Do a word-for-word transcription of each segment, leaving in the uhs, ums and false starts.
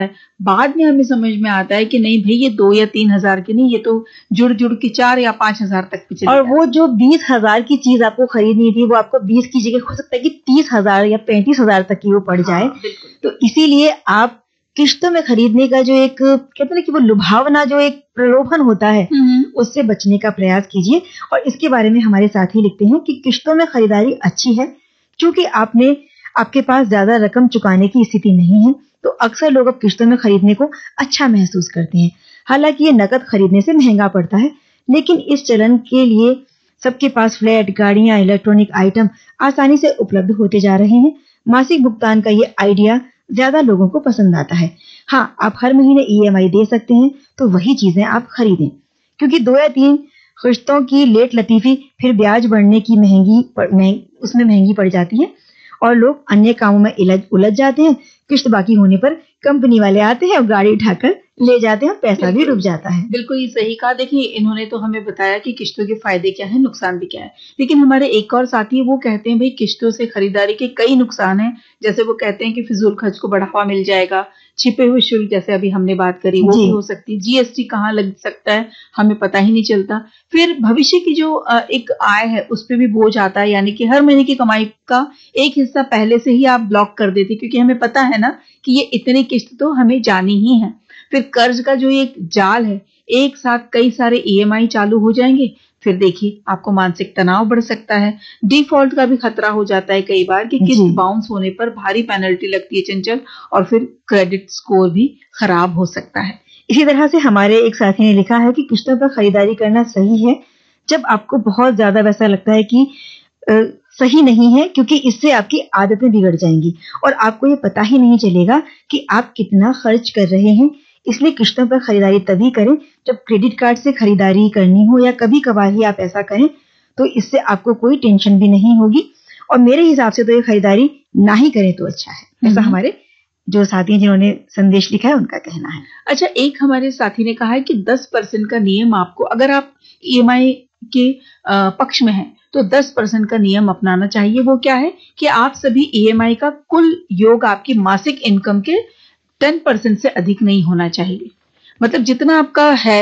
बाद में हमें समझ में आता है कि नहीं भाई ये दो या तीन हजार की नहीं, ये तो जुड़ जुड़ के चार या पांच हजार तक भी चली और जाती वो जो बीस हजार की चीज आपको खरीदनी थी वो आपको बीस की जगह हो सकता है कि तीस हजार या पैंतीस हजार तक की वो पड़ जाए। हाँ, बिल्कुल। तो इसीलिए आप किश्तों में खरीदने का जो एक कहते हैं ना कि वो लुभावना जो एक प्रलोभन होता है हम्म, उससे बचने का प्रयास कीजिए। और इसके बारे में हमारे साथी लिखते हैं कि किश्तों में खरीदारी अच्छी है क्योंकि आपने आपके पास ज्यादा रकम चुकाने की स्थिति नहीं है, तो अक्सर लोग अब किश्तों में खरीदने को अच्छा महसूस करते हैं। हालांकि ये नकद खरीदने से महंगा पड़ता है, लेकिन इस चलन के लिए सबके पास फ्लैट, गाड़ियां, इलेक्ट्रॉनिक आइटम आसानी से उपलब्ध होते जा रहे हैं। मासिक भुगतान का ये आइडिया ज्यादा लोगों को पसंद आता है। हाँ, आप हर महीने ईएमआई दे सकते हैं, तो वही चीजें आप खरीदें, क्योंकि दो या तीन किश्तों की लेट लतीफी फिर ब्याज बढ़ने की महंगी पड़, महंग, उसमें महंगी पड़ जाती है और लोग अन्य कामों में उलझ उलझ जाते हैं। किश्त बाकी होने पर कंपनी वाले आते हैं और गाड़ी उठाकर ले जाते हैं, पैसा भी रुक जाता है। बिल्कुल ये सही कहा। देखिए इन्होंने तो हमें बताया कि किश्तों के फायदे क्या है, नुकसान भी क्या है, लेकिन हमारे एक और साथी है वो कहते हैं भाई किश्तों से खरीदारी के कई नुकसान हैं। जैसे वो कहते हैं कि फिजूल खर्च को बढ़ावा मिल जाएगा, छिपे हुए शुल्क जैसे अभी हमने बात करी वो भी हो सकती है, जीएसटी कहाँ लग सकता है हमें पता ही नहीं चलता। फिर भविष्य की जो एक आय है उस पर भी बोझ आता है, यानी कि हर महीने की कमाई का एक हिस्सा पहले से ही आप ब्लॉक कर देते क्योंकि हमें पता है ना कि ये इतनी किश्त तो हमें जानी ही है। फिर कर्ज का जो एक जाल है, एक साथ कई सारे ईएमआई चालू हो जाएंगे, फिर देखिए आपको मानसिक तनाव बढ़ सकता है। डिफॉल्ट का भी खतरा हो जाता है कई बार कि किस्त बाउंस होने पर भारी पेनल्टी लगती है चंचल, और फिर क्रेडिट स्कोर भी खराब हो सकता है। इसी तरह से हमारे एक साथी ने लिखा है कि किश्तों पर खरीदारी करना सही है जब आपको बहुत ज्यादा वैसा लगता है कि आ, सही नहीं है, क्योंकि इससे आपकी आदतें बिगड़ जाएंगी और आपको ये पता ही नहीं चलेगा कि आप कितना खर्च कर रहे हैं। इसलिए किश्तों पर खरीदारी तभी करें जब क्रेडिट कार्ड से खरीदारी करनी हो या कभी कभार ही आप ऐसा करें, तो इससे आपको कोई टेंशन भी नहीं होगी। और मेरे हिसाब से तो ये खरीदारी ना ही करें तो अच्छा है, ऐसा हमारे जो साथी जिन्होंने संदेश लिखा है उनका कहना है। अच्छा, एक हमारे साथी ने कहा है कि दस परसेंट का नियम आपको, अगर आप ईएमआई के पक्ष में हैं तो दस परसेंट का नियम अपनाना चाहिए। वो क्या है कि आप सभी ईएमआई का कुल योग आपकी मासिक इनकम के दस परसेंट से अधिक नहीं होना चाहिए। मतलब जितना आपका है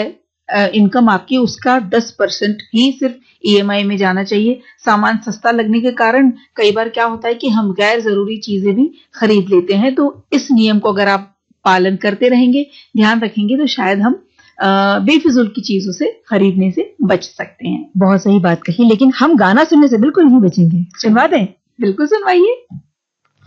इनकम आपकी, उसका दस परसेंट ही सिर्फ ईएमआई में जाना चाहिए। सामान सस्ता लगने के कारण कई बार क्या होता है कि हम गैर जरूरी चीजें भी खरीद लेते हैं। तो इस नियम को अगर आप पालन करते रहेंगे, ध्यान रखेंगे, तो शायद हम बेफिजूल की चीजों से खरीदने से बच सकते हैं। बहुत सही बात कही, लेकिन हम गाना सुनने से बिल्कुल नहीं बचेंगे। सुनवा दें? बिल्कुल सुनवाइए।